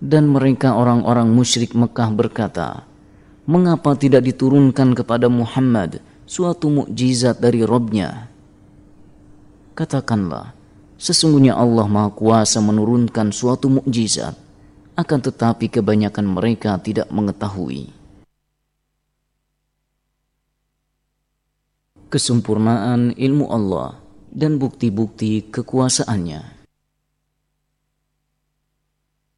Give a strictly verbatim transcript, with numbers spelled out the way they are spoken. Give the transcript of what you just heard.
Dan mereka orang-orang musyrik Mekah berkata, mengapa tidak diturunkan kepada Muhammad suatu mukjizat dari Rabb-Nya? Katakanlah, sesungguhnya Allah Maha Kuasa menurunkan suatu mukjizat, akan tetapi kebanyakan mereka tidak mengetahui. Kesempurnaan ilmu Allah dan bukti-bukti kekuasaannya.